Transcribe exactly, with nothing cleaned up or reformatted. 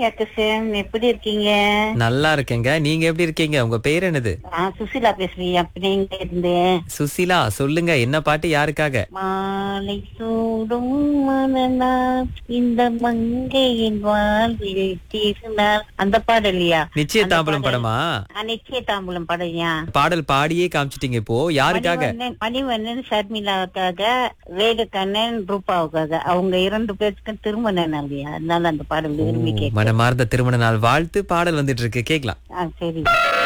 யாக்கசன் எப்படி இருக்கீங்க? நல்லா இருக்கேங்க. நீங்க எப்படி இருக்கீங்க? உங்க பேர் என்னது? நான் சுசிலா பேசுறேன். அப்படி எங்க இருந்தேன்? சுசிலா, சொல்லுங்க என்ன பாட்டு யாருக்காக? மாலை சூடும் மனநாள் இந்த மங்கையின் வாழ்வில் திருநாள் அந்த பாடல் இல்லையா? நிச்சய அந்த தாம்பலம் பாடல். படமா? ஆ, நிச்சய தாம்பூலம் படம்யா. பாடல் பாடியே காமிச்சிட்டீங்க இப்போ. யாருக்காக? மணிவண்ணன் மணிவண்ணன் ஷர்மிளாவுக்காக, வேலுக்கண்ணன் ரூபாவுக்காக. அவங்க இரண்டு பேருக்கும் திருமண நாள் இல்லையா? அதனால அந்த பாடல் விரும்பி கேட்க. மனமார்ந்த திருமண நாள் வாழ்த்து பாடல் வந்துட்டு இருக்கு, கேக்கலாம். ஆ, சரி.